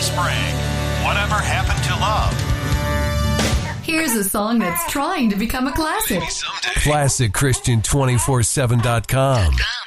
Sprague. Whatever Happened to Love? Here's a song that's trying to become a classic. Maybe someday. ClassicChristian247.com.